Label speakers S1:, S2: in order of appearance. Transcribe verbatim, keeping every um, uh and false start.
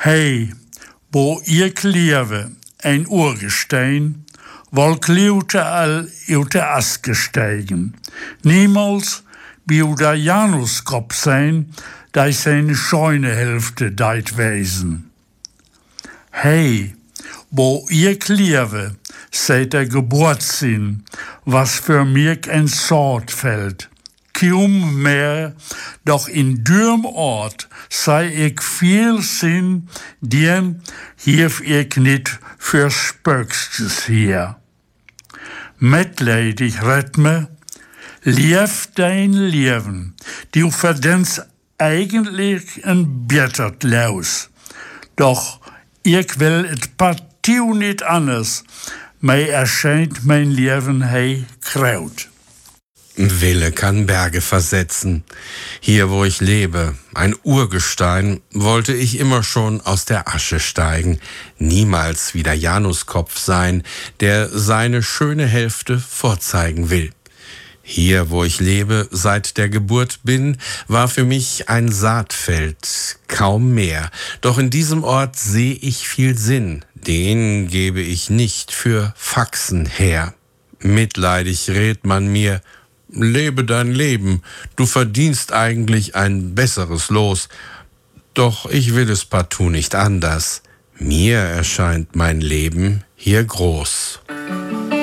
S1: Hey, wo ich lebe, ein Urgestein, wol kliute all uit de as gesteigen. Niemals wie der Januskopf sein, da seine scheune Hälfte deit wesen. Hey, wo ich lebe, seit der Geburtssinn, was für mich ein Sort fällt. Kaum mehr, doch in dürm Ort sei ich viel Sinn, den hief ich nicht für Spökstes hier. Mitleidig red me, lief dein Leben, du verdienst eigentlich ein bittert Laus. Doch ich will et partiu nicht anders, mir erscheint mein Leben hei Kraut.
S2: Wille kann Berge versetzen. Hier, wo ich lebe, ein Urgestein, wollte ich immer schon aus der Asche steigen, niemals wieder Januskopf sein, der seine schöne Hälfte vorzeigen will. Hier, wo ich lebe, seit der Geburt bin, war für mich ein Saatfeld, kaum mehr. Doch in diesem Ort seh ich viel Sinn, den gebe ich nicht für Faxen her. Mitleidig rät man mir, lebe dein Leben, du verdienst eigentlich ein besseres Los. Doch ich will es partout nicht anders. Mir erscheint mein Leben hier groß.